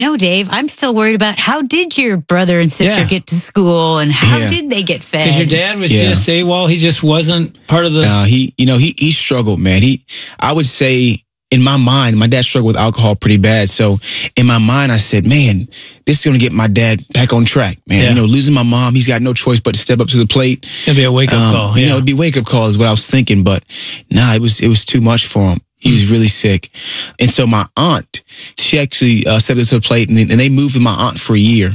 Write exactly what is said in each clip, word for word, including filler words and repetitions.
No, Dave, I'm still worried about how did your brother and sister Yeah. get to school and how Yeah. did they get fed? Because your dad was Yeah. just AWOL. He just wasn't part of the. Uh, he, you know, he he struggled, man. He, I would say, in my mind, my dad struggled with alcohol pretty bad. So in my mind, I said, man, this is going to get my dad back on track, man. Yeah. You know, losing my mom, he's got no choice but to step up to the plate. It'd be a wake up Um, call. You Yeah. know, it'd be wake up call is what I was thinking, but nah, it was it was too much for him. He was really sick, and so my aunt, she actually uh, stepped up to the plate, and, and they moved with my aunt for a year.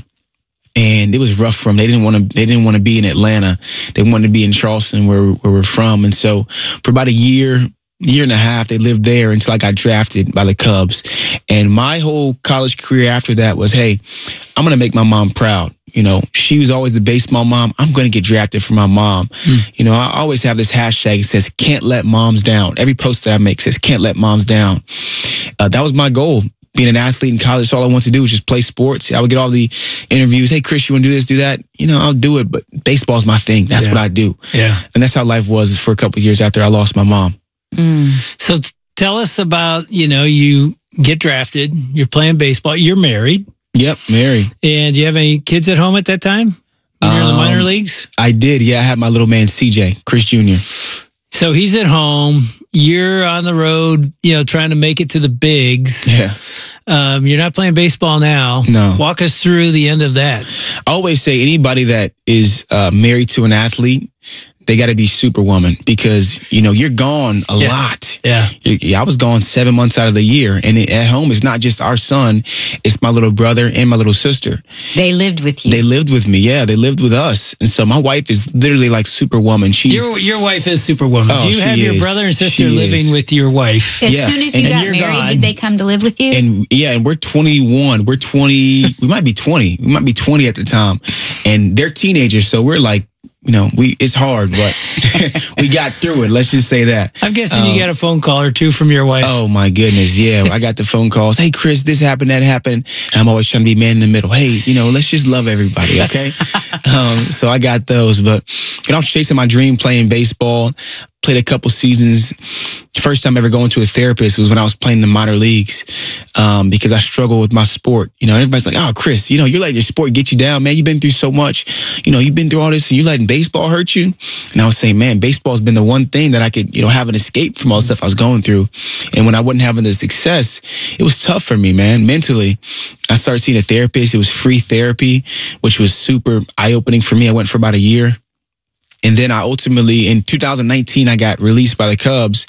And it was rough for them. They didn't want to. They didn't want to be in Atlanta. They wanted to be in Charleston, where where we're from. And so, for about a year, year and a half, they lived there until I got drafted by the Cubs. And my whole college career after that was, hey, I'm gonna make my mom proud. You know, she was always the baseball mom. I'm gonna get drafted for my mom. Mm. You know, I always have this hashtag. It says, "Can't let moms down." Every post that I make says, "Can't let moms down." Uh, that was my goal. Being an athlete in college, all I want to do is just play sports. I would get all the interviews. Hey, Chris, you want to do this, do that? You know, I'll do it, but baseball's my thing. That's Yeah. what I do. Yeah. And that's how life was for a couple of years after I lost my mom. Mm. So t- tell us about, you know, you get drafted, you're playing baseball, you're married. Yep, married. And do you have any kids at home at that time? When you're in the Um, minor leagues? I did. Yeah, I had my little man, C J, Chris Junior So he's at home. You're on the road, you know, trying to make it to the bigs. Yeah. Um, you're not playing baseball now. No. Walk us through the end of that. I always say anybody that is uh, married to an athlete, they got to be superwoman because, you know, you're gone a Yeah. lot. Yeah. Yeah, I was gone seven months out of the year. And it, at home, it's not just our son. It's my little brother and my little sister. They lived with you. They lived with me. Yeah, they lived with us. And so my wife is literally like superwoman. She's Your your wife is superwoman. Oh, Do you she have your is. brher and sister She living is. with your wife? as yeah. soon as And- you and got you're married, gone. did they come to live with you? And yeah, and we're twenty-one. We're twenty. We might be twenty. We might be twenty at the time. And they're teenagers. So we're like, you know, we it's hard, but we got through it. Let's just say that. I'm guessing Um, you got a phone call or two from your wife. Oh my goodness, yeah. I got the phone calls. Hey, Chris, this happened, that happened. And I'm always trying to be man in the middle. Hey, you know, let's just love everybody, okay? um, so I got those, but you know, I was chasing my dream playing baseball. Played a couple seasons. First time ever going to a therapist was when I was playing the minor leagues um, because I struggle with my sport. You know, everybody's like, "Oh, Chris, you know, you're letting your sport get you down, man. You've been through so much. You know, you've been through all this, and you letting baseball hurt you." And I was saying, man, baseball's been the one thing that I could, you know, have an escape from all the stuff I was going through. And when I wasn't having the success, it was tough for me, man, mentally. I started seeing a therapist. It was free therapy, which was super eye-opening for me. I went for about a year. And then I ultimately, in two thousand nineteen, I got released by the Cubs.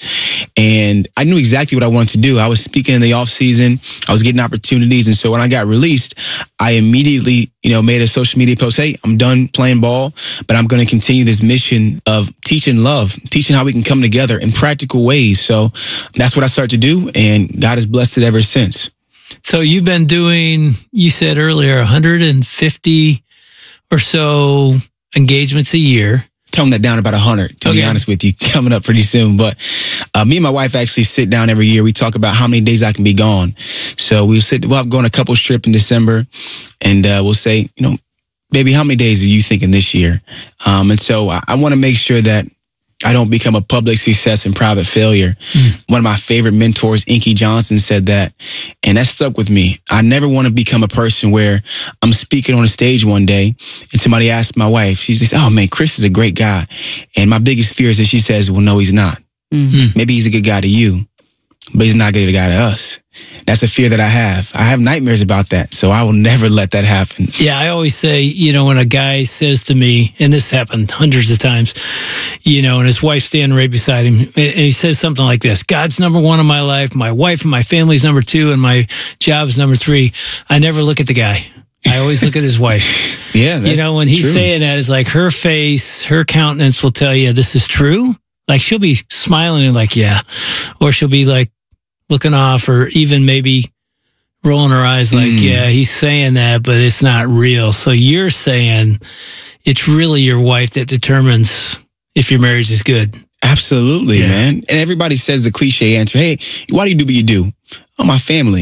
And I knew exactly what I wanted to do. I was speaking in the off season. I was getting opportunities. And so when I got released, I immediately, you know, made a social media post. Hey, I'm done playing ball, but I'm going to continue this mission of teaching love, teaching how we can come together in practical ways. So that's what I started to do. And God has blessed it ever since. So you've been doing, you said earlier, one hundred fifty or so engagements a year. Tone that down about one hundred, to Okay. be honest with you, coming up pretty soon. But uh, me and my wife actually sit down every year. We talk about how many days I can be gone. So we'll sit, we'll have going a couple trip in December, and uh, we'll say, you know, baby, how many days are you thinking this year? Um, and so I, I want to make sure that I don't become a public success and private failure. Mm. One of my favorite mentors, Inky Johnson, said that, and that stuck with me. I never want to become a person where I'm speaking on a stage one day and somebody asks my wife, she says, "Oh man, Chris is a great guy." And my biggest fear is that she says, "Well, no, he's not. Mm-hmm. Maybe he's a good guy to you, but he's not a good guy to us." That's a fear that I have. I have nightmares about that, so I will never let that happen. Yeah, I always say, you know, when a guy says to me, and this happened hundreds of times, you know, and his wife's standing right beside him, and he says something like this: "God's number one in my life, my wife and my family's number two, and my job's number three." I never look at the guy. I always look at his wife. Yeah, that's you know, when he's true. saying that, it's like her face, her countenance will tell you this is true. Like she'll be smiling and like, yeah, or she'll be like looking off, or even maybe rolling her eyes like, Mm. yeah, he's saying that, but it's not real. So you're saying it's really your wife that determines if your marriage is good. Absolutely, Yeah. man. And everybody says the cliche answer, "Hey, why do you do what you do?" "Oh, my family."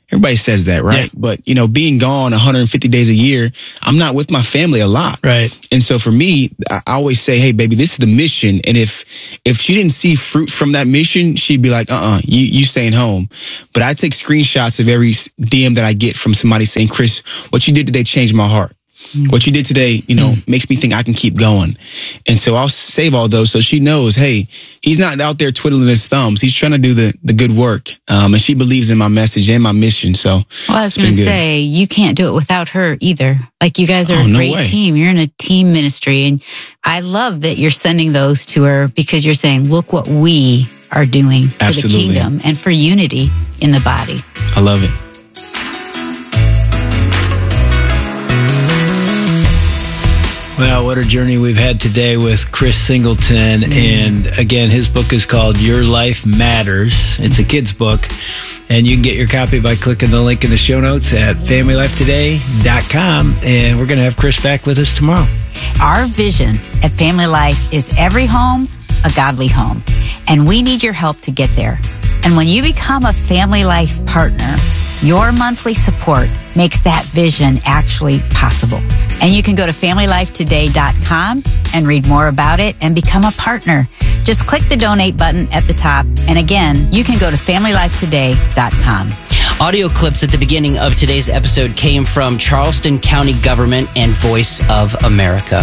Everybody says that, right? Yeah. But, you know, being gone one hundred fifty days a year, I'm not with my family a lot. Right. And so for me, I always say, hey, baby, this is the mission. And if if she didn't see fruit from that mission, she'd be like, uh-uh, you, you staying home. But I take screenshots of every D M that I get from somebody saying, Chris, what you did today changed my heart. Mm. What you did today, you know, mm. makes me think I can keep going. And so I'll save all those so she knows, hey, he's not out there twiddling his thumbs. He's trying to do the, the good work. Um, and she believes in my message and my mission. So, well, I was going to say, you can't do it without her either. Like, you guys are oh, a no great way. team. You're in a team ministry. And I love that you're sending those to her because you're saying, look what we are doing for Absolutely. the kingdom and for unity in the body. I love it. Well, what a journey we've had today with Chris Singleton. Mm. And again, his book is called Your Life Matters. It's a kid's book. And you can get your copy by clicking the link in the show notes at family life today dot com. And we're going to have Chris back with us tomorrow. Our vision at Family Life is every home, a godly home. And we need your help to get there. And when you become a Family Life partner, your monthly support makes that vision actually possible. And you can go to family life today dot com and read more about it and become a partner. Just click the donate button at the top. And again, you can go to family life today dot com. Audio clips at the beginning of today's episode came from Charleston County Government and Voice of America.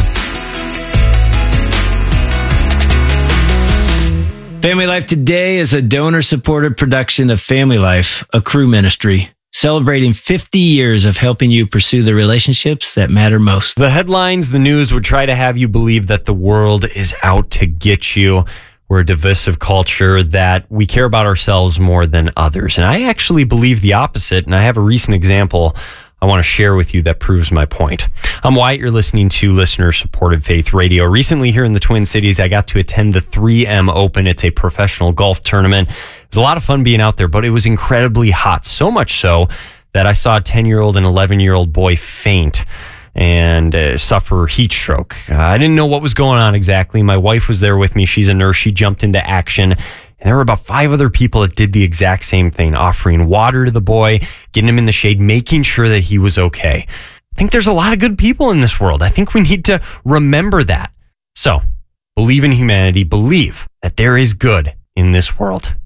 Family Life Today is a donor-supported production of Family Life, a crew ministry, celebrating fifty years of helping you pursue the relationships that matter most. The headlines, the news would try to have you believe that the world is out to get you. We're a divisive culture, that we care about ourselves more than others. And I actually believe the opposite, and I have a recent example I want to share with you that proves my point. I'm Wyatt. You're listening to listener-supported Faith Radio. Recently here in the Twin Cities, I got to attend the three M Open. It's a professional golf tournament. It was a lot of fun being out there, but it was incredibly hot, so much so that I saw a ten-year-old and eleven-year-old boy faint and uh, suffer heat stroke. Uh, I didn't know what was going on exactly. My wife was there with me. She's a nurse. She jumped into action. And there were about five other people that did the exact same thing, offering water to the boy, getting him in the shade, making sure that he was okay. I think there's a lot of good people in this world. I think we need to remember that. So, believe in humanity. Believe that there is good in this world.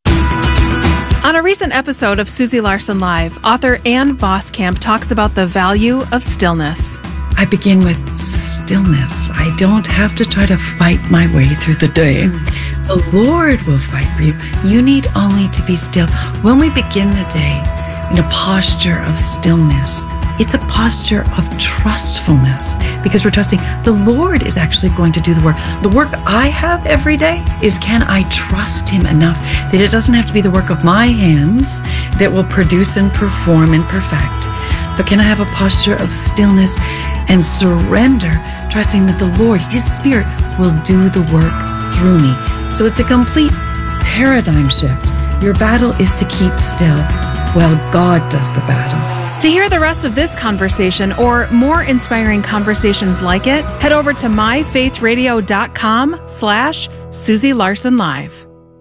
On a recent episode of Susie Larson Live, author Ann Voskamp talks about the value of stillness. I begin with stillness. I don't have to try to fight my way through the day. The Lord will fight for you. You need only to be still. When we begin the day in a posture of stillness, it's a posture of trustfulness, because we're trusting the Lord is actually going to do the work. The work I have every day is, can I trust Him enough that it doesn't have to be the work of my hands that will produce and perform and perfect, but can I have a posture of stillness and surrender, trusting that the Lord, His Spirit, will do the work through me. So it's a complete paradigm shift. Your battle is to keep still while God does the battle. To hear the rest of this conversation or more inspiring conversations like it, head over to myfaithradio.com slash Susie Larson Live.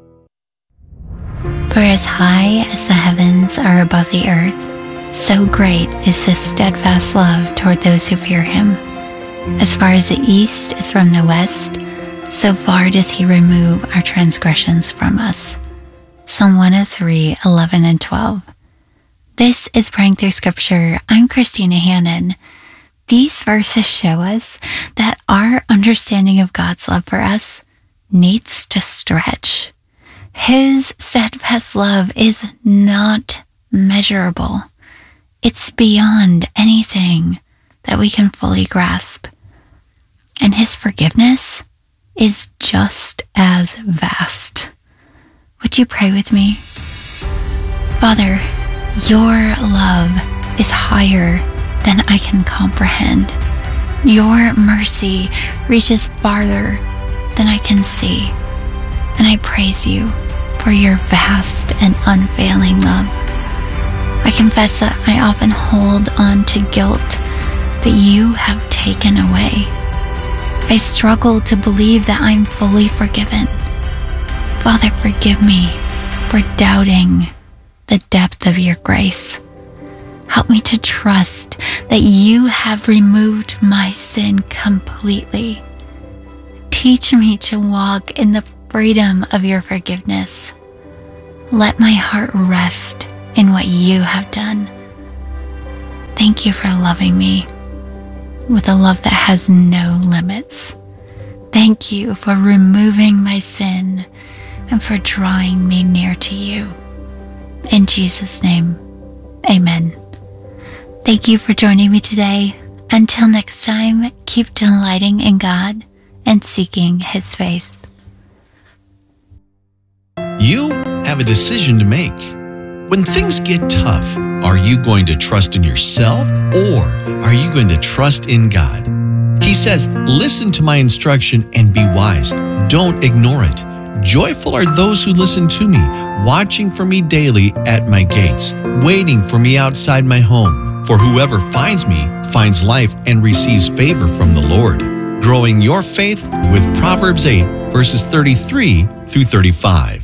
For as high as the heavens are above the earth, so great is His steadfast love toward those who fear Him. As far as the east is from the west, so far does He remove our transgressions from us. Psalm one oh three, eleven and twelve. This is Praying Through Scripture. I'm Christina Hannon. These verses show us that our understanding of God's love for us needs to stretch. His steadfast love is not measurable. It's beyond anything that we can fully grasp. And His forgiveness is just as vast. Would you pray with me? Father, Your love is higher than I can comprehend. Your mercy reaches farther than I can see. And I praise You for Your vast and unfailing love. I confess that I often hold on to guilt that You have taken away. I struggle to believe that I'm fully forgiven. Father, forgive me for doubting the depth of your grace. Help me to trust that you have removed my sin completely. Teach me to walk in the freedom of your forgiveness. Let my heart rest in what you have done. Thank you for loving me with a love that has no limits. Thank you for removing my sin and for drawing me near to you. In Jesus' name, amen. Thank you for joining me today. Until next time, keep delighting in God and seeking His face. You have a decision to make. When things get tough, are you going to trust in yourself or are you going to trust in God? He says, listen to my instruction and be wise. Don't ignore it. Joyful are those who listen to me, watching for me daily at my gates, waiting for me outside my home. For whoever finds me finds life and receives favor from the Lord. Growing your faith with Proverbs eight, verses thirty-three through thirty-five.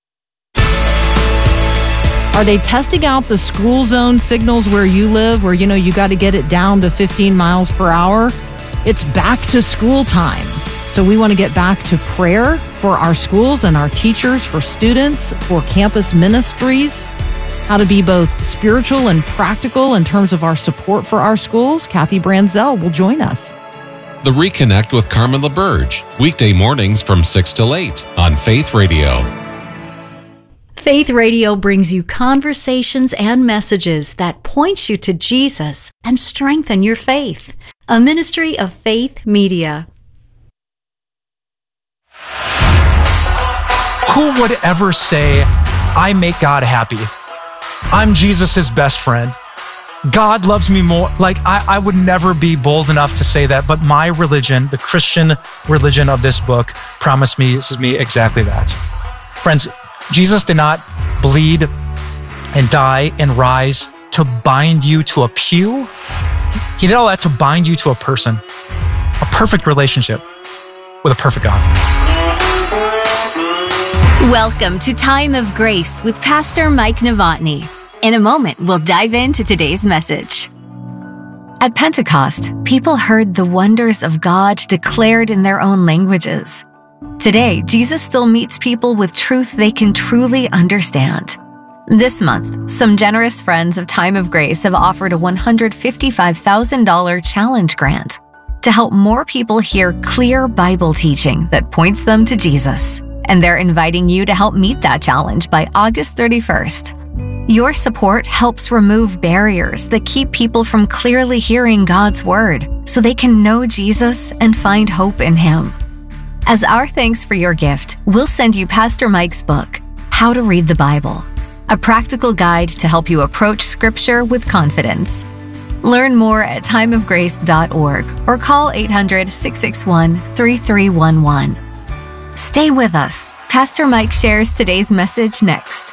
Are they testing out the school zone signals where you live, where, you know, you got to get it down to fifteen miles per hour? It's back to school time. So we want to get back to prayer for our schools and our teachers, for students, for campus ministries, how to be both spiritual and practical in terms of our support for our schools. Kathy Branzell will join us. The Reconnect with Carmen LaBerge, weekday mornings from six till eight on Faith Radio. Faith Radio brings you conversations and messages that point you to Jesus and strengthen your faith. A ministry of Faith Media. Who would ever say, I make God happy? I'm Jesus' best friend. God loves me more. Like, I, I would never be bold enough to say that, but my religion, the Christian religion of this book, promised me, this is me exactly that. Friends, Jesus did not bleed and die and rise to bind you to a pew. He did all that to bind you to a person, a perfect relationship with a perfect God. Welcome to Time of Grace with Pastor Mike Novotny. In a moment, we'll dive into today's message. At Pentecost, people heard the wonders of God declared in their own languages. Today, Jesus still meets people with truth they can truly understand. This month, some generous friends of Time of Grace have offered a one hundred fifty-five thousand dollars challenge grant to help more people hear clear Bible teaching that points them to Jesus. And they're inviting you to help meet that challenge by August thirty-first. Your support helps remove barriers that keep people from clearly hearing God's word so they can know Jesus and find hope in Him. As our thanks for your gift, we'll send you Pastor Mike's book, How to Read the Bible, a practical guide to help you approach Scripture with confidence. Learn more at time of grace dot org or call eight hundred, six six one, three three one one. Stay with us. Pastor Mike shares today's message next.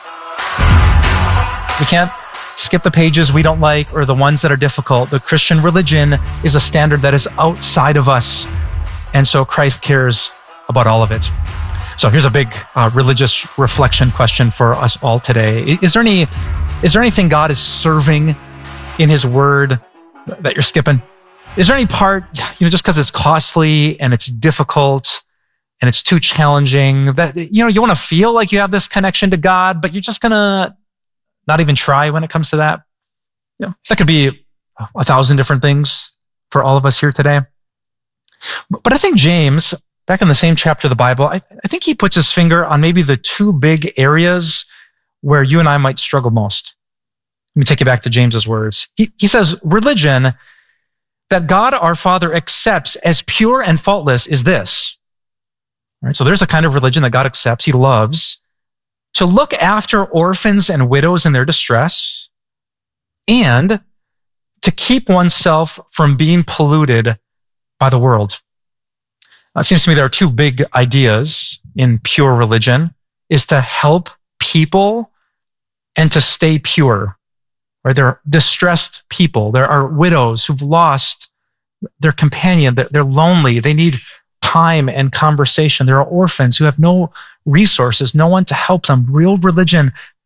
We can't skip the pages we don't like or the ones that are difficult. The Christian religion is a standard that is outside of us. And so Christ cares about all of it. So here's a big uh, religious reflection question for us all today. Is there any, is there anything God is serving in His word that you're skipping? Is there any part, you know, just because it's costly and it's difficult and it's too challenging, that, you know, you want to feel like you have this connection to God, but you're just going to not even try when it comes to that? You know, that could be a thousand different things for all of us here today. But I think James, back in the same chapter of the Bible, I, I think he puts his finger on maybe the two big areas where you and I might struggle most. Let me take you back to James's words. He, he says, religion that God our Father accepts as pure and faultless is this. All right, so there's a kind of religion that God accepts, He loves, to look after orphans and widows in their distress, and to keep oneself from being polluted by the world. It seems to me there are two big ideas in pure religion, is to help people and to stay pure. Right? There are distressed people. There are widows who've lost their companion. They're lonely. They need time and conversation. There are orphans who have no resources, no one to help them. Real religion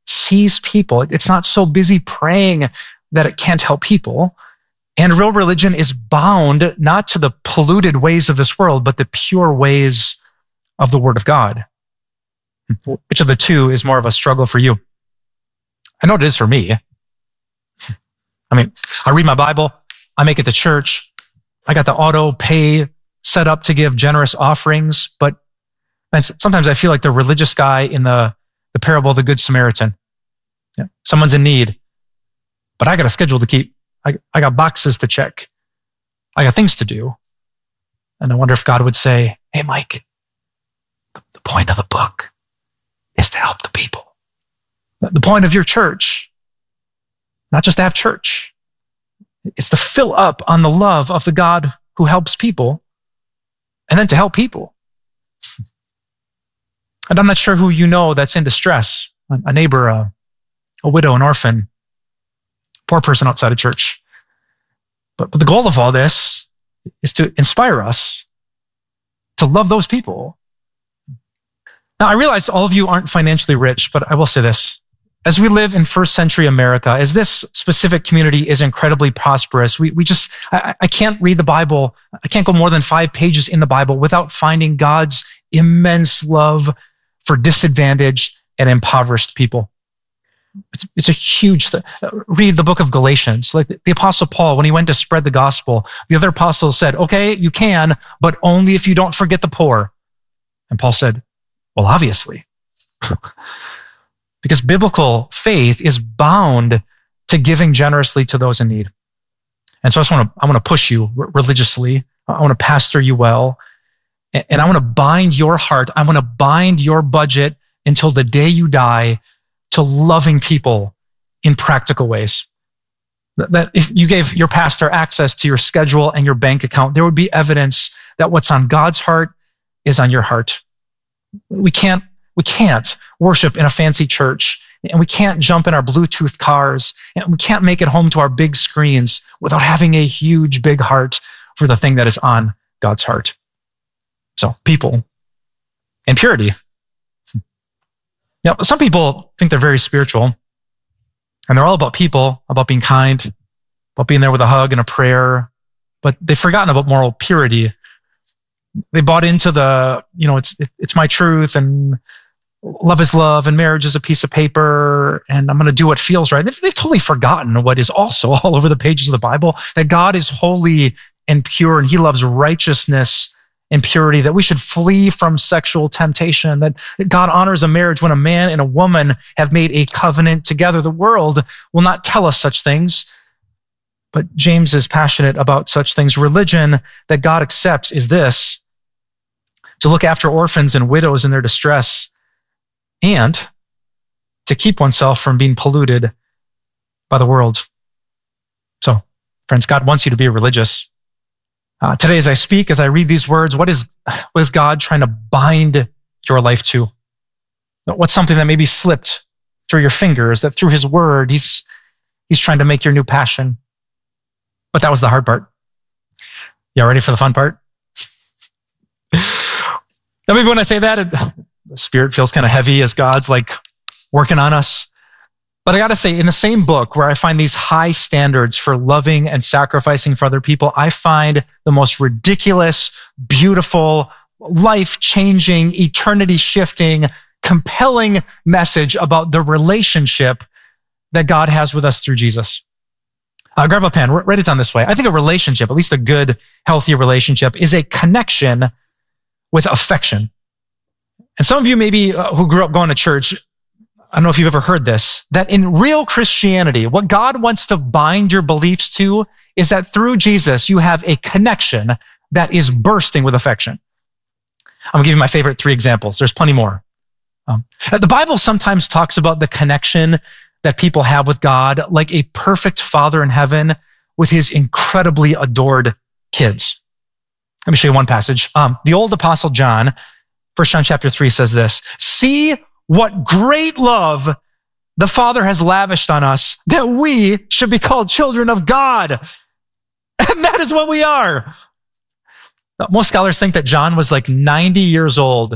sees people. It's not so busy praying that it can't help people. And real religion is bound not to the polluted ways of this world, but the pure ways of the Word of God. Which of the two is more of a struggle for you? I know it is for me. I mean, I read my Bible, I make it to church, I got the auto pay set up to give generous offerings, but and sometimes I feel like the religious guy in the, the parable of the Good Samaritan. Yeah, someone's in need, but I got a schedule to keep. I, I got boxes to check. I got things to do. And I wonder if God would say, hey, Mike, the, the point of the book is to help the people. The, the point of your church, not just to have church, it's to fill up on the love of the God who helps people and then to help people. And I'm not sure who you know that's in distress, a neighbor, a, a widow, an orphan, poor person outside of church. But, but the goal of all this is to inspire us to love those people. Now, I realize all of you aren't financially rich, but I will say this. As we live in first century America, as this specific community is incredibly prosperous, we, we just, I, I can't read the Bible. I can't go more than five pages in the Bible without finding God's immense love for disadvantaged and impoverished people. It's, it's a huge thing. Read the book of Galatians. Like the Apostle Paul, when he went to spread the gospel, the other apostles said, okay, you can, but only if you don't forget the poor. And Paul said, well, obviously. Because biblical faith is bound to giving generously to those in need. And so I just want to, I want to push you religiously. I want to pastor you well. And I want to bind your heart. I want to bind your budget until the day you die to loving people in practical ways. That if you gave your pastor access to your schedule and your bank account, there would be evidence that what's on God's heart is on your heart. We can't, we can't worship in a fancy church, and we can't jump in our Bluetooth cars, and we can't make it home to our big screens without having a huge, big heart for the thing that is on God's heart. So people and purity. Now, some people think they're very spiritual, and they're all about people, about being kind, about being there with a hug and a prayer, but they've forgotten about moral purity. They bought into the, you know, it's it, it's my truth, and love is love, and marriage is a piece of paper, and I'm going to do what feels right. They've, they've totally forgotten what is also all over the pages of the Bible, that God is holy and pure, and he loves righteousness and purity, that we should flee from sexual temptation, that God honors a marriage when a man and a woman have made a covenant together. The world will not tell us such things, but James is passionate about such things. Religion that God accepts is this: to look after orphans and widows in their distress, and to keep oneself from being polluted by the world. So, friends, God wants you to be religious. Uh, today, as I speak, as I read these words, what is, what is God trying to bind your life to? What's something that maybe slipped through your fingers, that through his word, he's, he's trying to make your new passion? But that was the hard part. Y'all ready for the fun part? Now, maybe when I say that, it, the spirit feels kind of heavy as God's like working on us. But I got to say, in the same book where I find these high standards for loving and sacrificing for other people, I find the most ridiculous, beautiful, life-changing, eternity-shifting, compelling message about the relationship that God has with us through Jesus. Uh, grab a pen, write it down this way. I think a relationship, at least a good, healthy relationship, is a connection with affection. And some of you maybe uh, who grew up going to church, I don't know if you've ever heard this, that in real Christianity, what God wants to bind your beliefs to is that through Jesus, you have a connection that is bursting with affection. I'm going to give you my favorite three examples. There's plenty more. Um, the Bible sometimes talks about the connection that people have with God like a perfect father in heaven with his incredibly adored kids. Let me show you one passage. Um, the old apostle John, First John chapter three says this: see what great love the Father has lavished on us, that we should be called children of God. And that is what we are. Most scholars think that John was like ninety years old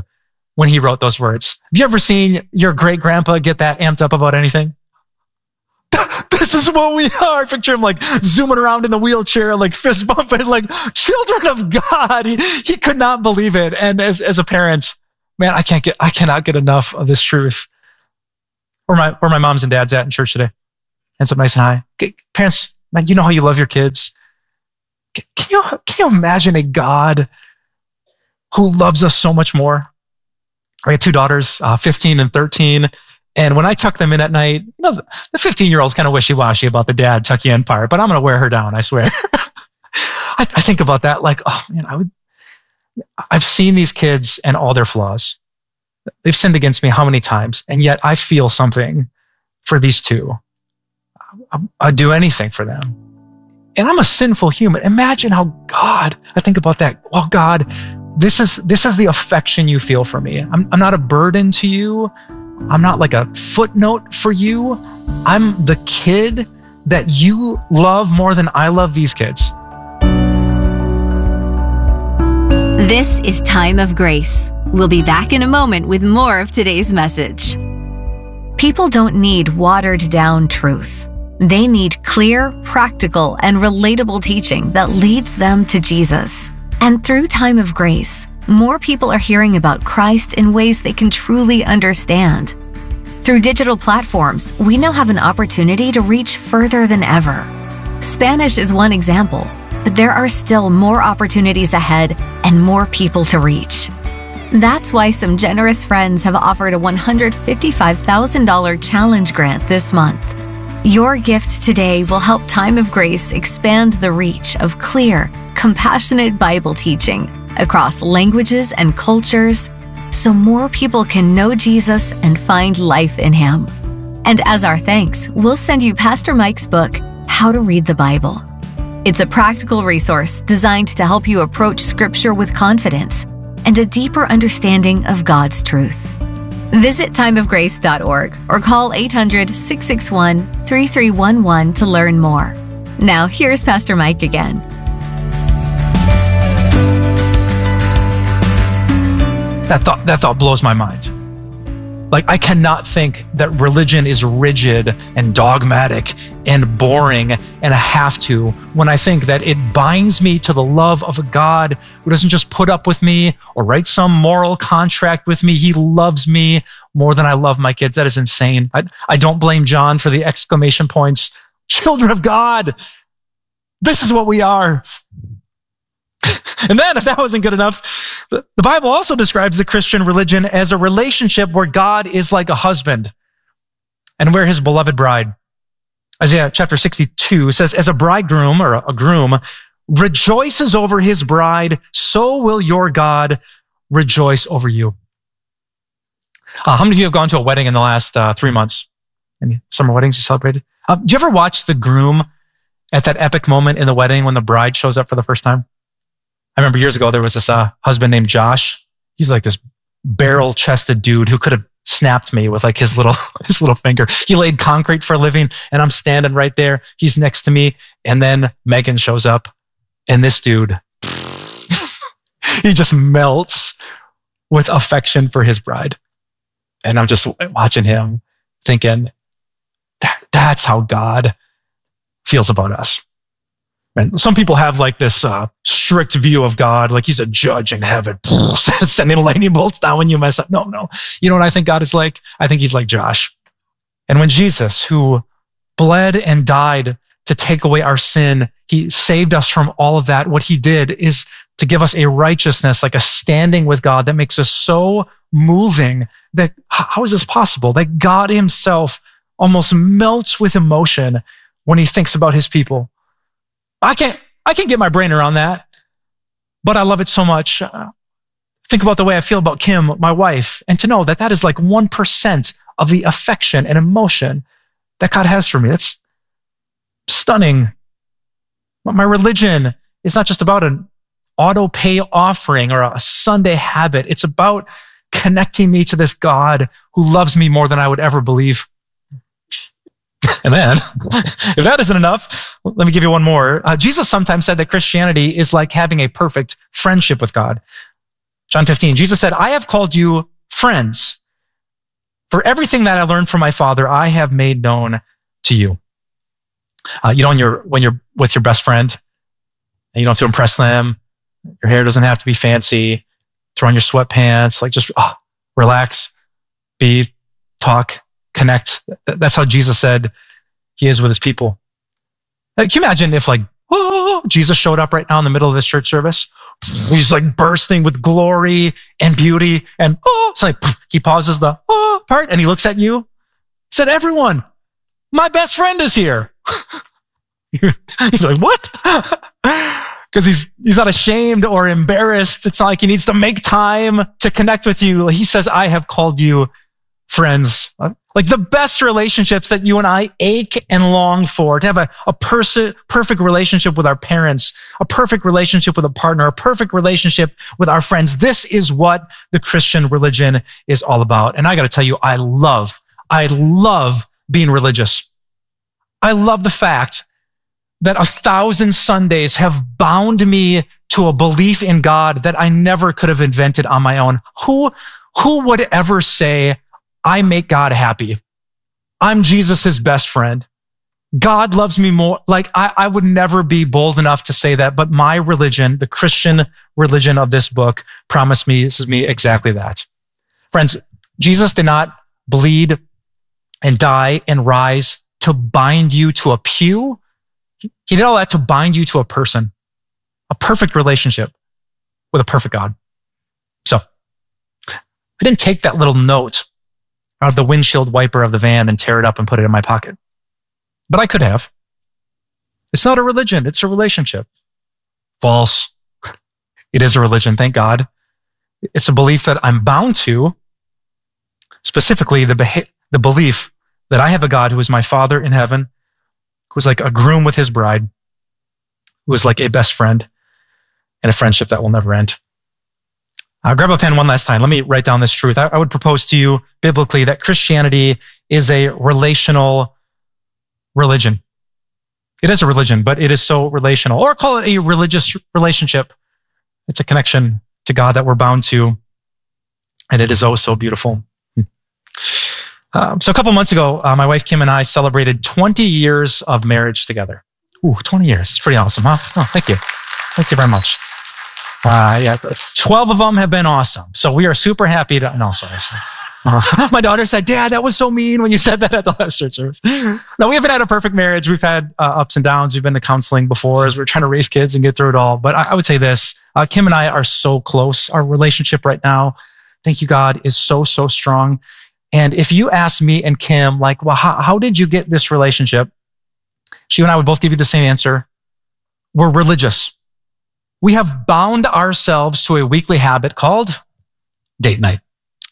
when he wrote those words. Have you ever seen your great grandpa get that amped up about anything? This is what we are. Picture him like zooming around in the wheelchair, like fist bumping, like children of God. He, he could not believe it. And as, as a parent, man, I can't get, I cannot get enough of this truth. Where my, where my moms and dads at in church today. Hands up nice and high. Okay, parents, man, you know how you love your kids. Can, can you, can you imagine a God who loves us so much more? I had two daughters, uh, fifteen and thirteen. And when I tuck them in at night, you know, the fifteen-year-old's kind of wishy-washy about the dad tuck you in part, but I'm going to wear her down, I swear. I, I think about that like, oh man, I would, I've seen these kids and all their flaws. They've sinned against me how many times? And yet I feel something for these two. I, I'd do anything for them. And I'm a sinful human. Imagine how God, I think about that. Well, God, this is, this is the affection you feel for me. I'm, I'm not a burden to you. I'm not like a footnote for you. I'm the kid that you love more than I love these kids. This is Time of Grace. We'll be back in a moment with more of today's message. People don't need watered down truth. They need clear, practical, and relatable teaching that leads them to Jesus. And through Time of Grace, more people are hearing about Christ in ways they can truly understand. Through digital platforms, we now have an opportunity to reach further than ever. Spanish is one example, but there are still more opportunities ahead and more people to reach. That's why some generous friends have offered a one hundred fifty-five thousand dollars challenge grant this month. Your gift today will help Time of Grace expand the reach of clear, compassionate Bible teaching across languages and cultures, so more people can know Jesus and find life in Him. And as our thanks, we'll send you Pastor Mike's book, How to Read the Bible. It's a practical resource designed to help you approach Scripture with confidence and a deeper understanding of God's truth. Visit time of grace dot org or call eight hundred, six six one, three three one one to learn more. Now, here's Pastor Mike again. That thought, that thought blows my mind. Like, I cannot think that religion is rigid and dogmatic and boring and a have to when I think that it binds me to the love of a God who doesn't just put up with me or write some moral contract with me. He loves me more than I love my kids. That is insane. I, I don't blame John for the exclamation points. Children of God, this is what we are. And then, if that wasn't good enough, the Bible also describes the Christian religion as a relationship where God is like a husband and we're His beloved bride. Isaiah chapter sixty-two says, as a bridegroom or a groom rejoices over his bride, so will your God rejoice over you. Uh, how many of you have gone to a wedding in the last uh, three months? Any summer weddings you celebrated? Uh, do you ever watch the groom at that epic moment in the wedding when the bride shows up for the first time? I remember years ago, there was this uh, husband named Josh. He's like this barrel-chested dude who could have snapped me with like his little, his little finger. He laid concrete for a living, and I'm standing right there. He's next to me. And then Megan shows up, and this dude, he just melts with affection for his bride. And I'm just watching him thinking, that, that's how God feels about us. And some people have like this uh, strict view of God, like He's a judge in heaven, sending lightning bolts down when you mess up. No, no. You know what I think God is like? I think He's like Josh. And when Jesus, who bled and died to take away our sin, He saved us from all of that. What He did is to give us a righteousness, like a standing with God that makes us so moving that how is this possible? That God Himself almost melts with emotion when He thinks about His people. I can't, I can't get my brain around that, but I love it so much. Uh, think about the way I feel about Kim, my wife, and to know that that is like one percent of the affection and emotion that God has for me. That's stunning. But my religion is not just about an auto pay offering or a Sunday habit. It's about connecting me to this God who loves me more than I would ever believe. And then, if that isn't enough, let me give you one more. Uh, Jesus sometimes said that Christianity is like having a perfect friendship with God. John fifteen, Jesus said, I have called you friends, for everything that I learned from my Father, I have made known to you. Uh, you know, when you're, when you're with your best friend, and you don't have to impress them, your hair doesn't have to be fancy, throw on your sweatpants, like just oh, relax, be, talk, connect. That's how Jesus said he is with his people. Like, can you imagine if like, oh, Jesus showed up right now in the middle of this church service? He's like bursting with glory and beauty, and oh, it's like he pauses the oh part and he looks at you. He said, "Everyone, my best friend is here." You're like, what? Because he's he's not ashamed or embarrassed. It's not like he needs to make time to connect with you. He says, "I have called you friends." Like the best relationships that you and I ache and long for, to have a, a pers- perfect relationship with our parents, a perfect relationship with a partner, a perfect relationship with our friends. This is what the Christian religion is all about. And I got to tell you, I love, I love being religious. I love the fact that a thousand Sundays have bound me to a belief in God that I never could have invented on my own. Who, who would ever say, I make God happy? I'm Jesus's best friend. God loves me more. Like I, I would never be bold enough to say that, but my religion, the Christian religion of this book, promised me, this is me exactly that. Friends, Jesus did not bleed and die and rise to bind you to a pew. He did all that to bind you to a person, a perfect relationship with a perfect God. So I didn't take that little note out of the windshield wiper of the van and tear it up and put it in my pocket. But I could have. It's not a religion. It's a relationship. False. It is a religion, thank God. It's a belief that I'm bound to, specifically the, beha- the belief that I have a God who is my Father in heaven, who is like a groom with his bride, who is like a best friend, and a friendship that will never end. Uh, grab a pen one last time. Let me write down this truth. I, I would propose to you biblically that Christianity is a relational religion. It is a religion, but it is so relational. Or call it a religious relationship. It's a connection to God that we're bound to, and it is oh so beautiful. Um, so a couple months ago, uh, my wife Kim and I celebrated twenty years of marriage together. Ooh, twenty years. It's pretty awesome, huh? Oh, thank you. Thank you very much. Uh, yeah, twelve of them have been awesome. So we are super happy to, no, sorry. sorry. Uh, my daughter said, "Dad, that was so mean when you said that at the last church service." No, we haven't had a perfect marriage. We've had uh, ups and downs. We've been to counseling before as we're trying to raise kids and get through it all. But I, I would say this, uh, Kim and I are so close. Our relationship right now, thank you God, is so, so strong. And if you ask me and Kim, like, well, how, how did you get this relationship? She and I would both give you the same answer. We're religious. We have bound ourselves to a weekly habit called date night.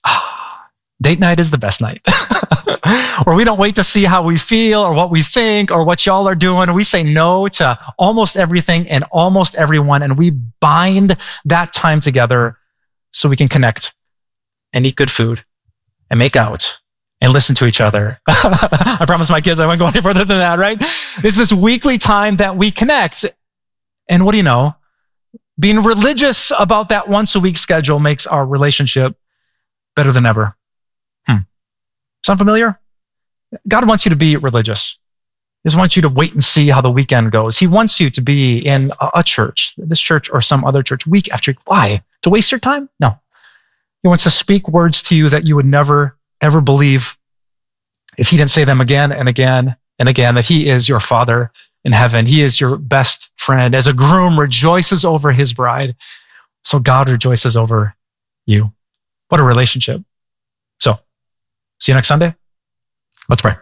Date night is the best night. Where we don't wait to see how we feel or what we think or what y'all are doing. We say no to almost everything and almost everyone, and we bind that time together so we can connect and eat good food and make out and listen to each other. I promise my kids I won't go any further than that, right? It's this weekly time that we connect. And what do you know? Being religious about that once a week schedule makes our relationship better than ever. Hmm. Sound familiar? God wants you to be religious. He doesn't want you to wait and see how the weekend goes. He wants you to be in a church, this church or some other church, week after week. Why? To waste your time? No. He wants to speak words to you that you would never, ever believe if he didn't say them again and again and again, that he is your Father in heaven. He is your best friend. As a groom rejoices over his bride, so God rejoices over you. What a relationship. So, see you next Sunday. Let's pray.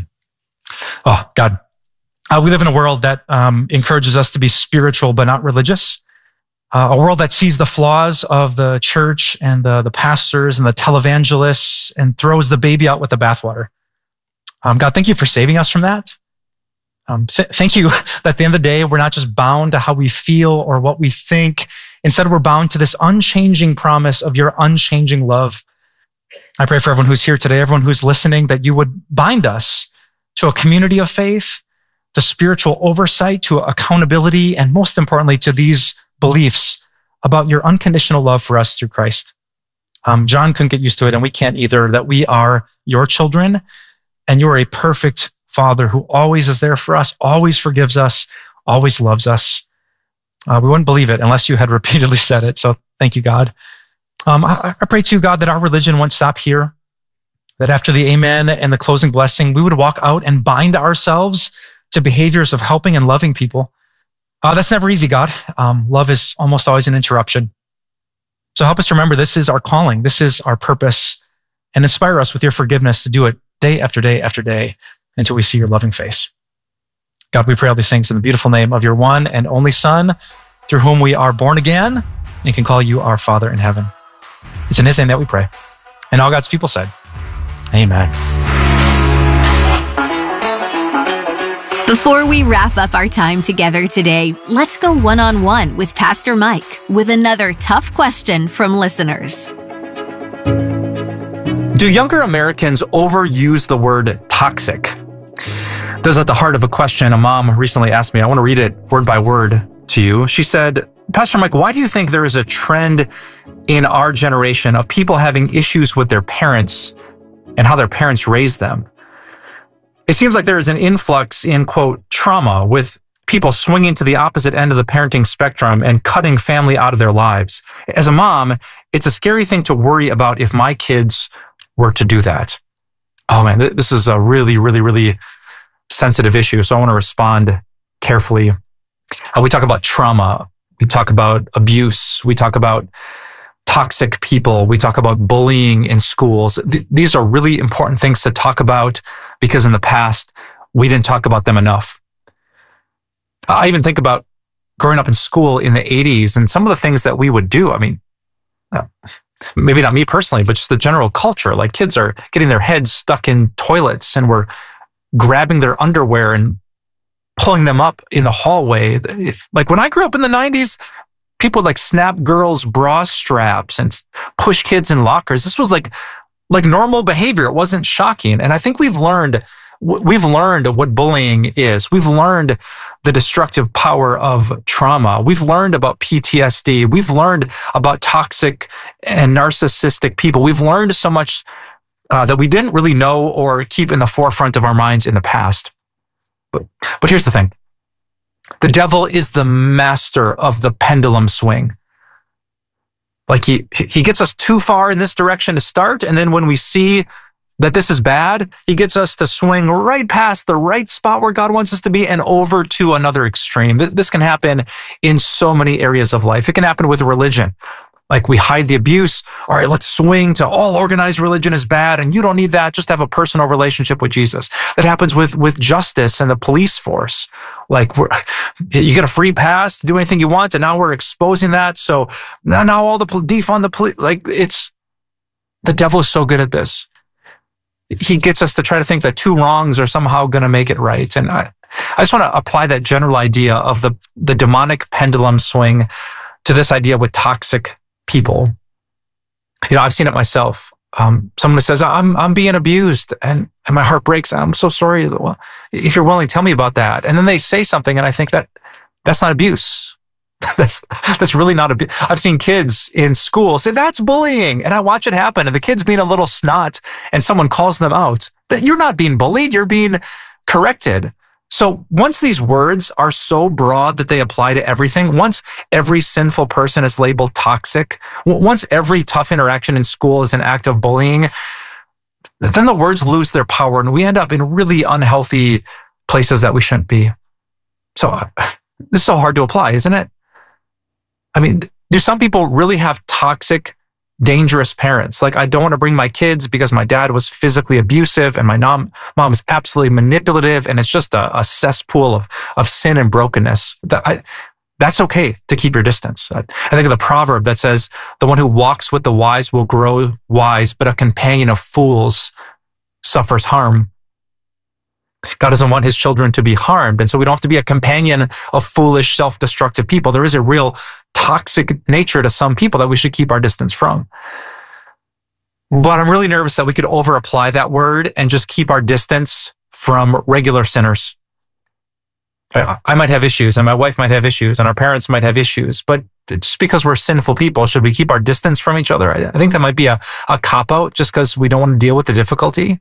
Oh, God, uh, we live in a world that um, encourages us to be spiritual but not religious. Uh, a world that sees the flaws of the church and the, the pastors and the televangelists and throws the baby out with the bathwater. Um, God, thank you for saving us from that. Um, th- thank you that at the end of the day, we're not just bound to how we feel or what we think. Instead, we're bound to this unchanging promise of your unchanging love. I pray for everyone who's here today, everyone who's listening, that you would bind us to a community of faith, to spiritual oversight, to accountability, and most importantly, to these beliefs about your unconditional love for us through Christ. Um, John couldn't get used to it, and we can't either, that we are your children, and you are a perfect Father who always is there for us, always forgives us, always loves us. Uh, we wouldn't believe it unless you had repeatedly said it. So thank you, God. Um, I, I pray to you, God, that our religion won't stop here, that after the amen and the closing blessing, we would walk out and bind ourselves to behaviors of helping and loving people. Uh, that's never easy, God. Um, love is almost always an interruption. So help us to remember this is our calling. This is our purpose, and inspire us with your forgiveness to do it day after day after day until we see your loving face. God, we pray all these things in the beautiful name of your one and only Son, through whom we are born again and can call you our Father in heaven. It's in his name that we pray. And all God's people said, amen. Before we wrap up our time together today, let's go one-on-one with Pastor Mike with another tough question from listeners. Do younger Americans overuse the word toxic? This is at the heart of a question a mom recently asked me. I want to read it word by word to you. She said, Pastor Mike, why do you think there is a trend in our generation of people having issues with their parents and how their parents raised them? It seems like there is an influx in, quote, trauma, with people swinging to the opposite end of the parenting spectrum and cutting family out of their lives. As a mom, it's a scary thing to worry about if my kids were to do that. Oh man, this is a really, really, really sensitive issue. So I want to respond carefully. Uh, we talk about trauma. We talk about abuse. We talk about toxic people. We talk about bullying in schools. Th- these are really important things to talk about because in the past, we didn't talk about them enough. I even think about growing up in school in the eighties and some of the things that we would do. I mean, uh, maybe not me personally, but just the general culture. Like kids are getting their heads stuck in toilets and we're grabbing their underwear and pulling them up in the hallway. Like when I grew up in the nineties, people would like snap girls' bra straps and push kids in lockers. This was like, like normal behavior. It wasn't shocking. And I think we've learned, we've learned what bullying is. We've learned the destructive power of trauma. We've learned about P T S D. We've learned about toxic and narcissistic people. We've learned so much uh, that we didn't really know or keep in the forefront of our minds in the past. But, but here's the thing. The devil is the master of the pendulum swing. Like he, he gets us too far in this direction to start. And then when we see that this is bad, he gets us to swing right past the right spot where God wants us to be and over to another extreme. This can happen in so many areas of life. It can happen with religion. Like we hide the abuse. All right, let's swing to all organized religion is bad and you don't need that. Just have a personal relationship with Jesus. That happens with, with justice and the police force. Like we're, you get a free pass to do anything you want. And now we're exposing that. So now, now all the defund the police, like it's, the devil is so good at this. He gets us to try to think that two wrongs are somehow going to make it right. And I, I just want to apply that general idea of the, the demonic pendulum swing to this idea with toxic people. You know, I've seen it myself. Um, someone who says, I'm, I'm being abused and, and my heart breaks. I'm so sorry. Well, if you're willing, tell me about that. And then they say something and I think that that's not abuse. that's, that's really not abuse. I've seen kids in school say that's bullying and I watch it happen and the kid's being a little snot and someone calls them out that you're not being bullied. You're being corrected. So once these words are so broad that they apply to everything, once every sinful person is labeled toxic, once every tough interaction in school is an act of bullying, then the words lose their power and we end up in really unhealthy places that we shouldn't be. So uh, this is so hard to apply, isn't it? I mean, do some people really have toxic, dangerous parents? Like, I don't want to bring my kids because my dad was physically abusive and my mom, mom is absolutely manipulative and it's just a, a cesspool of, of sin and brokenness. That I, that's okay to keep your distance. I, I think of the proverb that says, the one who walks with the wise will grow wise, but a companion of fools suffers harm. God doesn't want his children to be harmed. And so we don't have to be a companion of foolish, self-destructive people. There is a real toxic nature to some people that we should keep our distance from. But I'm really nervous that we could over-apply that word and just keep our distance from regular sinners. I, I might have issues and my wife might have issues and our parents might have issues, but just because we're sinful people, should we keep our distance from each other? I, I think that might be a, a cop-out just because we don't want to deal with the difficulty.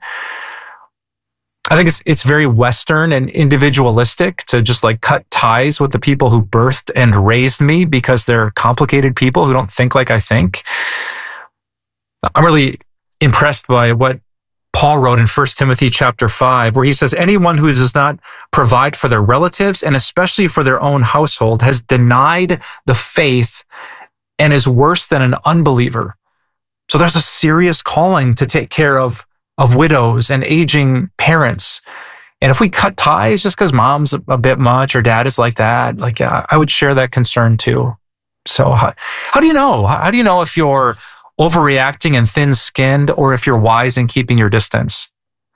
I think it's it's very Western and individualistic to just like cut ties with the people who birthed and raised me because they're complicated people who don't think like I think. I'm really impressed by what Paul wrote in First Timothy chapter five, where he says, anyone who does not provide for their relatives and especially for their own household has denied the faith and is worse than an unbeliever. So there's a serious calling to take care of, of widows and aging parents. And if we cut ties just because mom's a bit much or dad is like that, like uh, I would share that concern too. So how, how do you know? How do you know if you're overreacting and thin-skinned, or if you're wise in keeping your distance?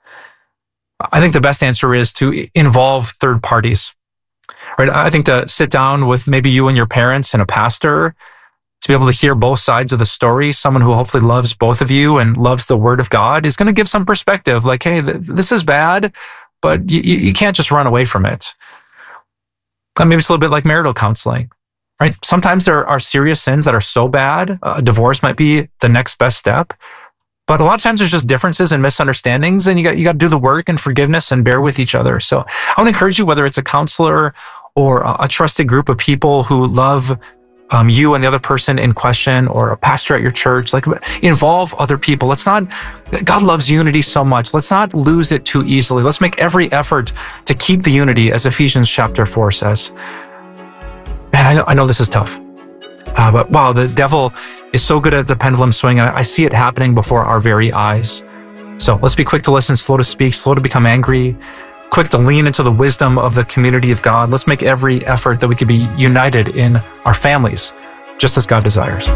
I think the best answer is to involve third parties, right? I think to sit down with maybe you and your parents and a pastor to be able to hear both sides of the story, someone who hopefully loves both of you and loves the Word of God, is going to give some perspective. Like, hey, th- this is bad, but you, you can't just run away from it. And maybe it's a little bit like marital counseling. Right? Sometimes there are serious sins that are so bad, a divorce might be the next best step. But a lot of times there's just differences and misunderstandings, and you got you got to do the work and forgiveness and bear with each other. So I want to encourage you, whether it's a counselor or a trusted group of people who love um, you and the other person in question, or a pastor at your church, like involve other people. Let's not, God loves unity so much. Let's not lose it too easily. Let's make every effort to keep the unity, as Ephesians chapter four says. Man, I know, I know this is tough, uh, but wow, the devil is so good at the pendulum swing, and I see it happening before our very eyes. So let's be quick to listen, slow to speak, slow to become angry, quick to lean into the wisdom of the community of God. Let's make every effort that we could be united in our families, just as God desires.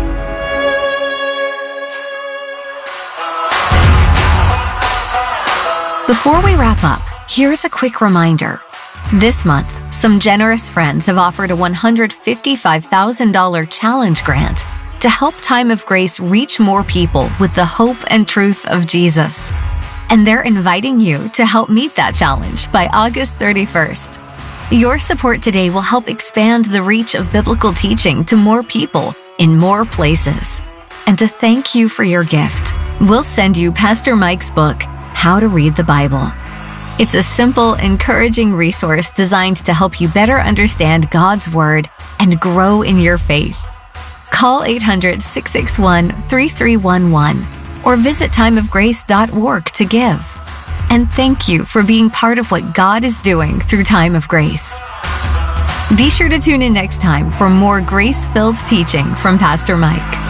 Before we wrap up, here's a quick reminder. This month, some generous friends have offered a one hundred fifty-five thousand dollars challenge grant to help Time of Grace reach more people with the hope and truth of Jesus. And they're inviting you to help meet that challenge by August thirty-first. Your support today will help expand the reach of biblical teaching to more people in more places. And to thank you for your gift, we'll send you Pastor Mike's book, How to Read the Bible. It's a simple, encouraging resource designed to help you better understand God's Word and grow in your faith. Call eight hundred, six six one, three three one one or visit time of grace dot org to give. And thank you for being part of what God is doing through Time of Grace. Be sure to tune in next time for more grace-filled teaching from Pastor Mike.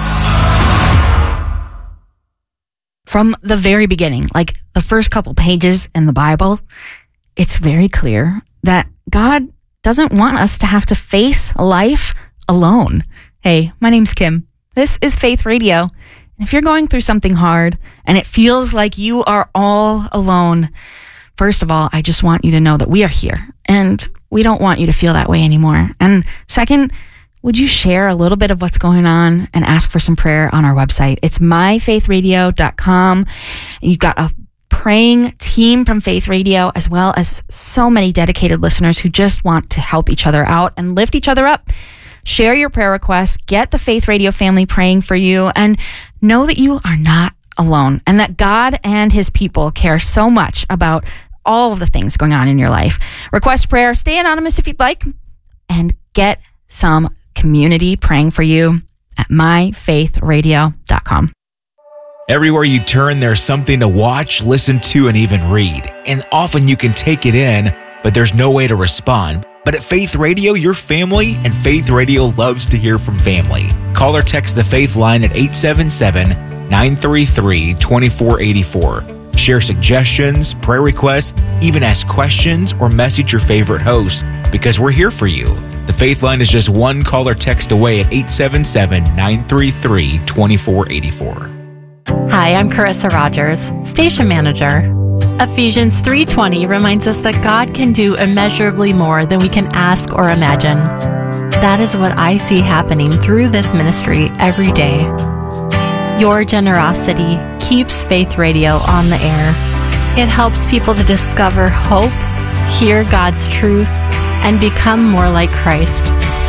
From the very beginning, like the first couple pages in the Bible, it's very clear that God doesn't want us to have to face life alone. Hey, my name's Kim. This is Faith Radio. And if you're going through something hard and it feels like you are all alone, first of all, I just want you to know that we are here and we don't want you to feel that way anymore. And second, would you share a little bit of what's going on and ask for some prayer on our website? It's my faith radio dot com. You've got a praying team from Faith Radio, as well as so many dedicated listeners who just want to help each other out and lift each other up. Share your prayer requests, get the Faith Radio family praying for you, and know that you are not alone, and that God and his people care so much about all of the things going on in your life. Request prayer, stay anonymous if you'd like, and get some community praying for you at my faith radio dot com. Everywhere you turn, there's something to watch, listen to, and even read. And often you can take it in, but there's no way to respond. But at Faith Radio, your family, and Faith Radio loves to hear from family. Call or text the Faith line at eight seven seven, nine three three, two four eight four. Share suggestions, prayer requests, even ask questions or message your favorite host, because we're here for you. The Faith line is just one call or text away at eight seven seven, nine three three, two four eight four. Hi, I'm Carissa Rogers, Station Manager. Ephesians three twenty reminds us that God can do immeasurably more than we can ask or imagine. That is what I see happening through this ministry every day. Your generosity keeps Faith Radio on the air. It helps people to discover hope, hear God's truth, and become more like Christ.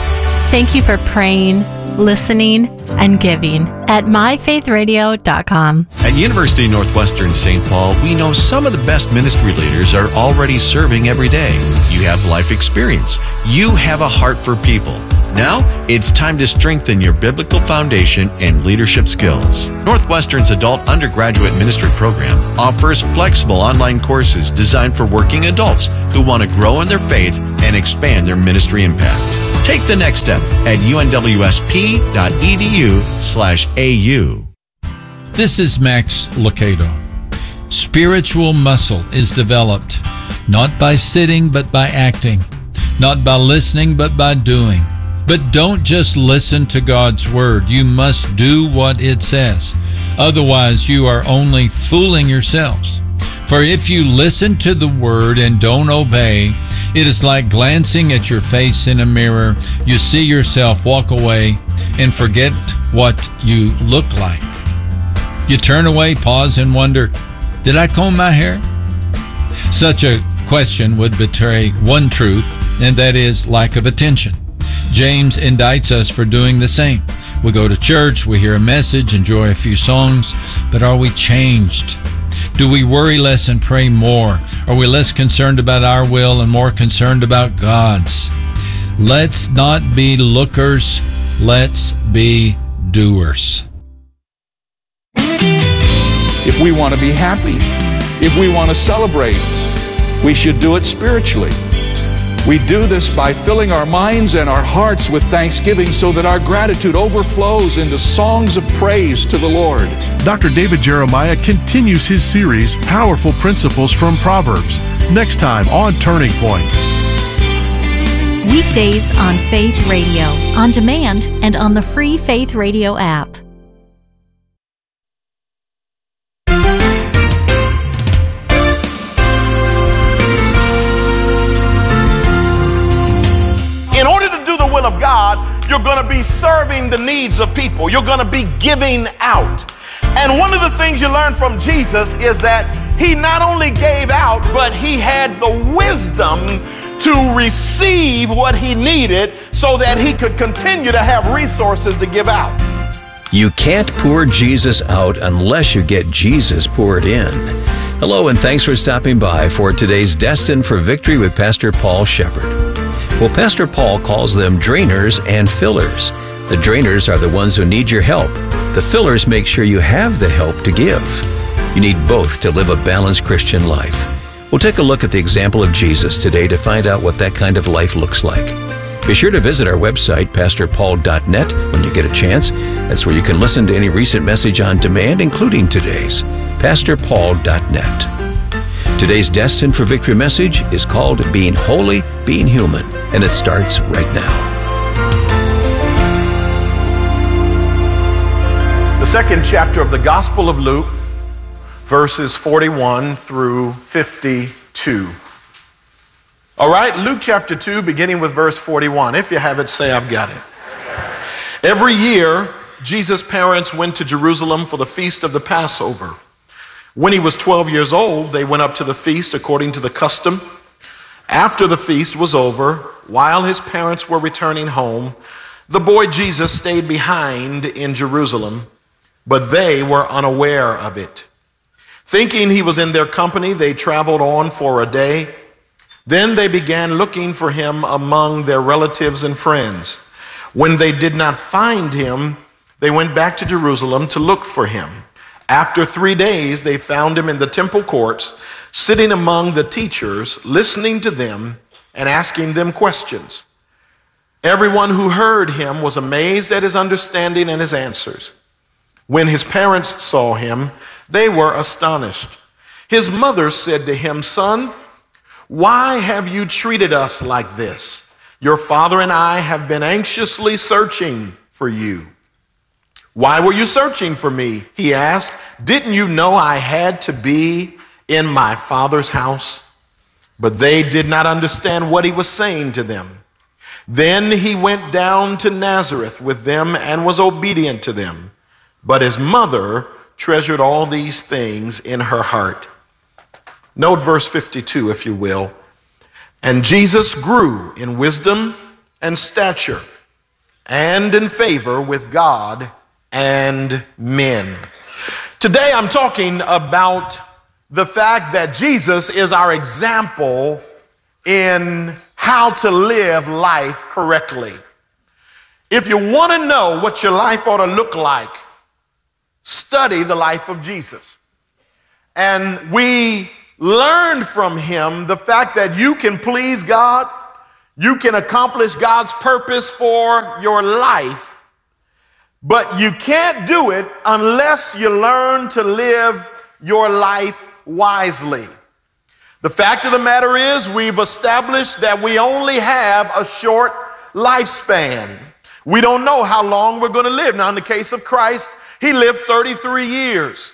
Thank you for praying, listening, and giving at my faith radio dot com. At University of Northwestern Saint Paul, we know some of the best ministry leaders are already serving every day. You have life experience. You have a heart for people. Now, it's time to strengthen your biblical foundation and leadership skills. Northwestern's adult undergraduate ministry program offers flexible online courses designed for working adults who want to grow in their faith and expand their ministry impact. Take the next step at unwsp.edu slash AU. This is Max Lucado. Spiritual muscle is developed not by sitting but by acting, not by listening but by doing. But don't just listen to God's word. You must do what it says. Otherwise, you are only fooling yourselves. For if you listen to the word and don't obey, it is like glancing at your face in a mirror. You see yourself walk away and forget what you look like. You turn away, pause, and wonder, did I comb my hair? Such a question would betray one truth, and that is lack of attention. James indicts us for doing the same. We go to church, we hear a message, enjoy a few songs, but are we changed? Do we worry less and pray more? Are we less concerned about our will and more concerned about God's? Let's not be lookers, let's be doers. If we want to be happy, if we want to celebrate, we should do it spiritually. We do this by filling our minds and our hearts with thanksgiving so that our gratitude overflows into songs of praise to the Lord. Doctor David Jeremiah continues his series, Powerful Principles from Proverbs, next time on Turning Point. Weekdays on Faith Radio, on demand and on the free Faith Radio app. In order to do the will of God, you're going to be serving the needs of people. You're going to be giving out. And one of the things you learn from Jesus is that he not only gave out, but he had the wisdom to receive what he needed so that he could continue to have resources to give out. You can't pour Jesus out unless you get Jesus poured in. Hello, and thanks for stopping by for today's Destined for Victory with Pastor Paul Shepard. Well, Pastor Paul calls them drainers and fillers. The drainers are the ones who need your help. The fillers make sure you have the help to give. You need both to live a balanced Christian life. We'll take a look at the example of Jesus today to find out what that kind of life looks like. Be sure to visit our website, pastor paul dot net, when you get a chance. That's where you can listen to any recent message on demand, including today's, pastor paul dot net. Today's Destined for Victory message is called Being Holy, Being Human, and it starts right now. The second chapter of the Gospel of Luke, verses forty-one through fifty-two. All right, Luke chapter two, beginning with verse forty-one. If you have it, say, I've got it. Every year, Jesus' parents went to Jerusalem for the feast of the Passover. When he was twelve years old, they went up to the feast according to the custom. After the feast was over, while his parents were returning home, the boy Jesus stayed behind in Jerusalem, but they were unaware of it. Thinking he was in their company, they traveled on for a day. Then they began looking for him among their relatives and friends. When they did not find him, they went back to Jerusalem to look for him. After three days, they found him in the temple courts, sitting among the teachers, listening to them and asking them questions. Everyone who heard him was amazed at his understanding and his answers. When his parents saw him, they were astonished. His mother said to him, "Son, why have you treated us like this? Your father and I have been anxiously searching for you." "Why were you searching for me?" he asked. "Didn't you know I had to be in my father's house?" But they did not understand what he was saying to them. Then he went down to Nazareth with them and was obedient to them. But his mother treasured all these things in her heart. Note verse fifty-two, if you will. And Jesus grew in wisdom and stature and in favor with God and men. Today I'm talking about the fact that Jesus is our example in how to live life correctly. If you want to know what your life ought to look like, study the life of Jesus. And we learned from him the fact that you can please God, you can accomplish God's purpose for your life, but you can't do it unless you learn to live your life wisely. The fact of the matter is, we've established that we only have a short lifespan. We don't know how long we're going to live. Now, in the case of Christ, he lived thirty-three years.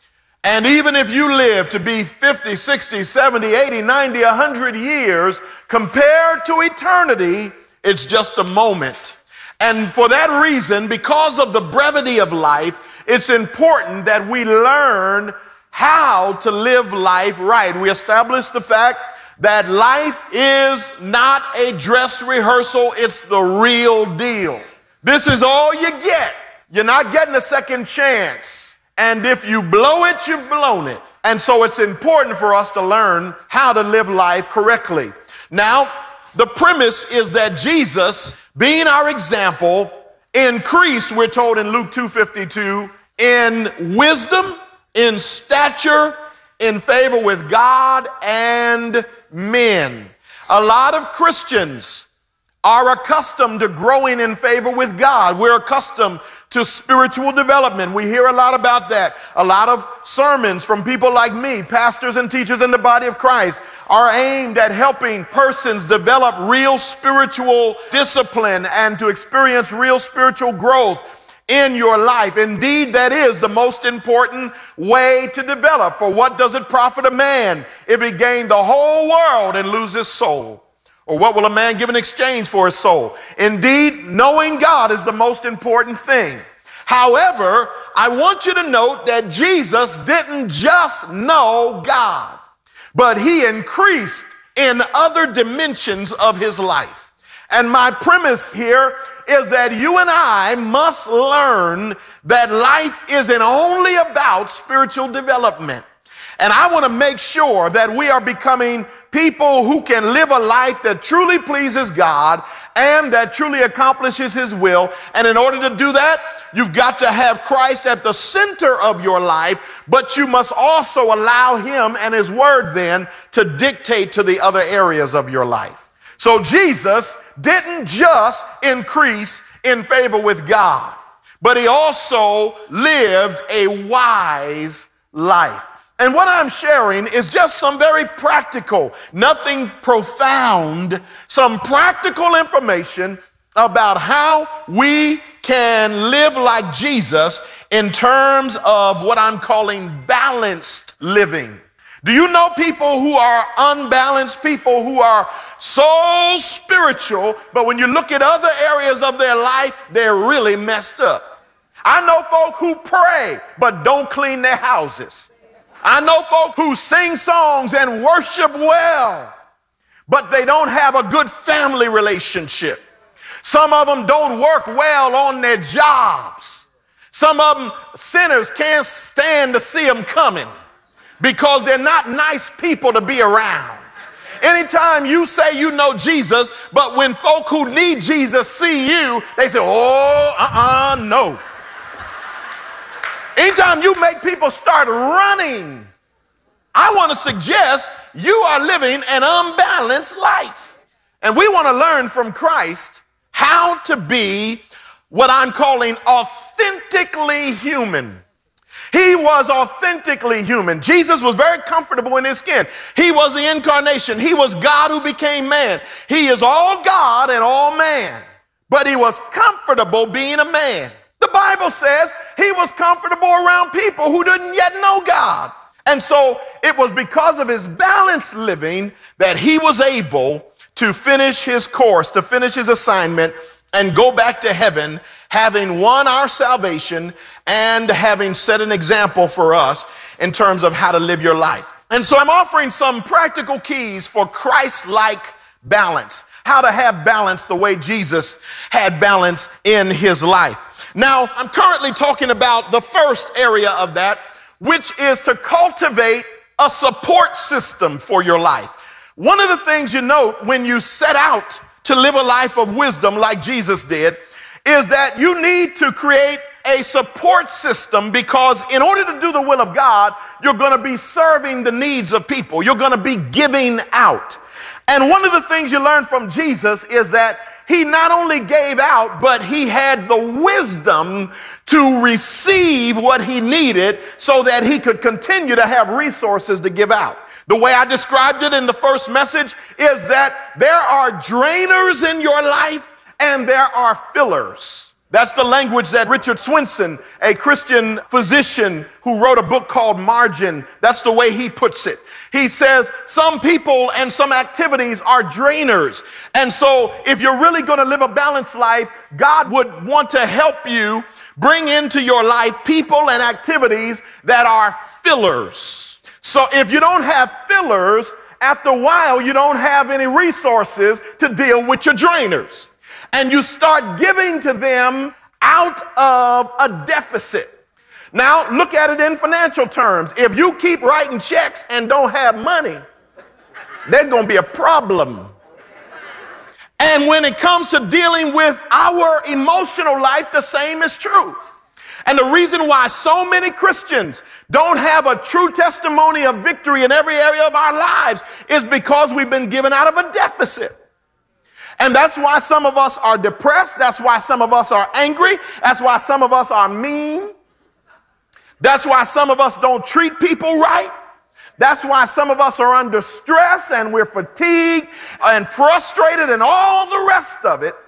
And even if you live to be fifty, sixty, seventy, eighty, ninety, one hundred years, compared to eternity, it's just a moment. And for that reason, because of the brevity of life, it's important that we learn how to live life right. We established the fact that life is not a dress rehearsal, it's the real deal. This is all you get. You're not getting a second chance. And if you blow it, you've blown it. And so it's important for us to learn how to live life correctly. Now, the premise is that Jesus, being our example, increased, we're told in Luke two fifty-two, in wisdom, in stature, in favor with God and men. A lot of Christians are accustomed to growing in favor with God. We're accustomed to spiritual development. We hear a lot about that. A lot of sermons from people like me, pastors and teachers in the body of Christ, are aimed at helping persons develop real spiritual discipline and to experience real spiritual growth in your life. Indeed, that is the most important way to develop. For what does it profit a man if he gain the whole world and lose his soul? Or what will a man give in exchange for his soul? Indeed, knowing God is the most important thing. However, I want you to note that Jesus didn't just know God, but he increased in other dimensions of his life. And my premise here is that you and I must learn that life isn't only about spiritual development. And I want to make sure that we are becoming people who can live a life that truly pleases God and that truly accomplishes his will. And in order to do that, you've got to have Christ at the center of your life, but you must also allow him and his word then to dictate to the other areas of your life. So Jesus didn't just increase in favor with God, but he also lived a wise life. And what I'm sharing is just some very practical, nothing profound, some practical information about how we can live like Jesus in terms of what I'm calling balanced living. Do you know people who are unbalanced, people who are so spiritual, but when you look at other areas of their life, they're really messed up? I know folk who pray, but don't clean their houses. I know folk who sing songs and worship well, but they don't have a good family relationship. Some of them don't work well on their jobs. Some of them, sinners, can't stand to see them coming because they're not nice people to be around. Anytime you say you know Jesus, but when folk who need Jesus see you, they say, oh, uh-uh, no. Anytime you make people start running, I want to suggest you are living an unbalanced life. And we want to learn from Christ how to be what I'm calling authentically human. He was authentically human. Jesus was very comfortable in his skin. He was the incarnation. He was God who became man. He is all God and all man, but he was comfortable being a man. The Bible says he was comfortable around people who didn't yet know God. And so it was because of his balanced living that he was able to finish his course, to finish his assignment, and go back to heaven, having won our salvation and having set an example for us in terms of how to live your life. And so I'm offering some practical keys for Christ-like balance. how to have balance the way Jesus had balance in his life. Now, I'm currently talking about the first area of that, which is to cultivate a support system for your life. One of the things you note when you set out to live a life of wisdom like Jesus did is that you need to create a support system, because in order to do the will of God, you're going to be serving the needs of people. You're going to be giving out. And one of the things you learn from Jesus is that he not only gave out, but he had the wisdom to receive what he needed so that he could continue to have resources to give out. The way I described it in the first message is that there are drainers in your life and there are fillers. That's the language that Richard Swenson, a Christian physician who wrote a book called Margin, that's the way he puts it. He says some people and some activities are drainers. And so if you're really going to live a balanced life, God would want to help you bring into your life people and activities that are fillers. So if you don't have fillers, after a while, you don't have any resources to deal with your drainers. And you start giving to them out of a deficit. Now, look at it in financial terms. If you keep writing checks and don't have money, there's going to be a problem. And when it comes to dealing with our emotional life, the same is true. And the reason why so many Christians don't have a true testimony of victory in every area of our lives is because we've been given out of a deficit. And that's why some of us are depressed. That's why some of us are angry. That's why some of us are mean. That's why some of us don't treat people right. That's why some of us are under stress and we're fatigued and frustrated and all the rest of it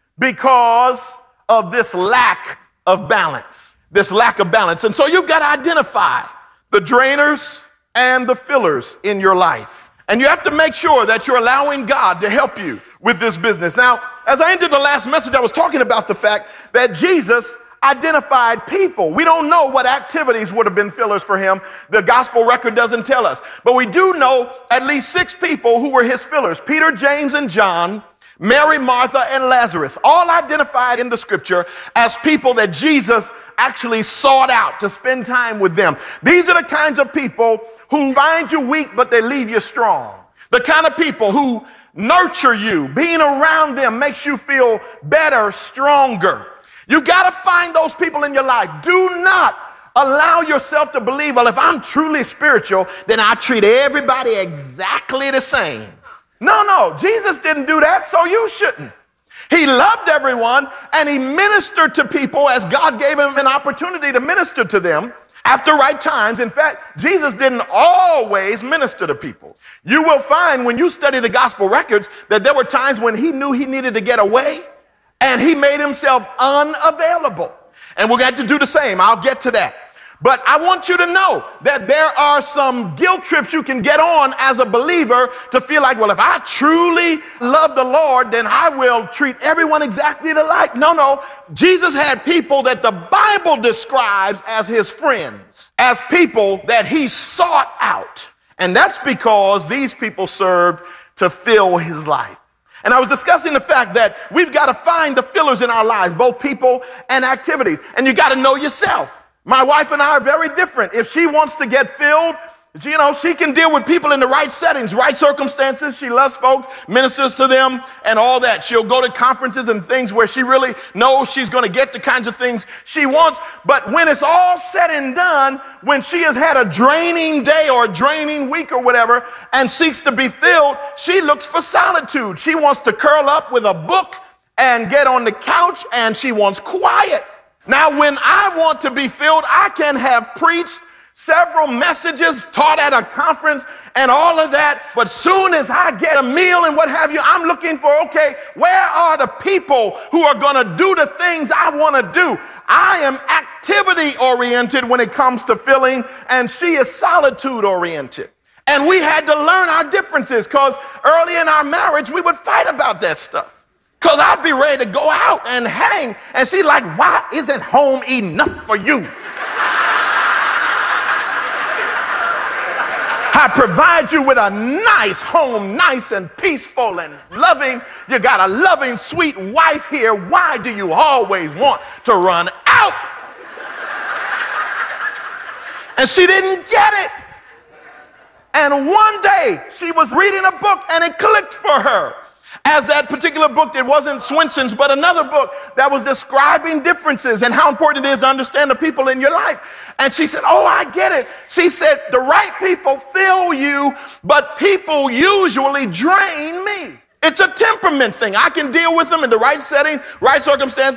because of this lack of balance, this lack of balance. And so you've got to identify the drainers and the fillers in your life. And you have to make sure that you're allowing God to help you with this business. Now, as I ended the last message, I was talking about the fact that Jesus identified people. We don't know what activities would have been fillers for him. The gospel record doesn't tell us. But we do know at least six people who were his fillers: Peter, James, and John, Mary, Martha, and Lazarus, all identified in the scripture as people that Jesus actually sought out to spend time with them. These are the kinds of people who find you weak, but they leave you strong. The kind of people who nurture you. Being around them makes you feel better, stronger. You've got to find those people in your life. Do not allow yourself to believe, well, if I'm truly spiritual, then I treat everybody exactly the same. No, no, Jesus didn't do that, so you shouldn't. He loved everyone, and he ministered to people as God gave him an opportunity to minister to them after right times. In fact, Jesus didn't always minister to people. You will find when you study the gospel records that there were times when he knew he needed to get away, and he made himself unavailable. And we're going to do the same. I'll get to that. But I want you to know that there are some guilt trips you can get on as a believer to feel like, well, if I truly love the Lord, then I will treat everyone exactly alike. No, no. Jesus had people that the Bible describes as his friends, as people that he sought out. And that's because these people served to fill his life. And I was discussing the fact that we've got to find the fillers in our lives, both people and activities. And you got to know yourself. My wife and I are very different. If she wants to get filled, you know, she can deal with people in the right settings, right circumstances. She loves folks, ministers to them, and all that. She'll go to conferences and things where she really knows she's going to get the kinds of things she wants. But when it's all said and done, when she has had a draining day or a draining week or whatever and seeks to be filled, she looks for solitude. She wants to curl up with a book and get on the couch, and she wants quiet. Now, when I want to be filled, I can have preached several messages, taught at a conference, and all of that. But soon as I get a meal and what have you, I'm looking for, okay, where are the people who are going to do the things I want to do? I am activity-oriented when it comes to filling, and she is solitude-oriented. And we had to learn our differences, because early in our marriage, we would fight about that stuff. Because I'd be ready to go out and hang. And she's like, why isn't home enough for you? I provide you with a nice home, nice and peaceful and loving. You got a loving, sweet wife here. Why do you always want to run out? And she didn't get it. And one day she was reading a book and it clicked for her. As that particular book, it wasn't Swenson's, but another book that was describing differences and how important it is to understand the people in your life. And she said, oh, I get it. She said, the right people fill you, but people usually drain me. It's a temperament thing. I can deal with them in the right setting, right circumstance.